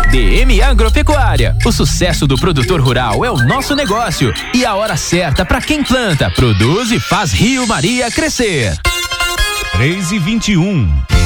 DM Agropecuária. O sucesso do produtor rural é o nosso negócio e a hora certa para quem planta, produz e faz Rio Maria crescer. 3:21.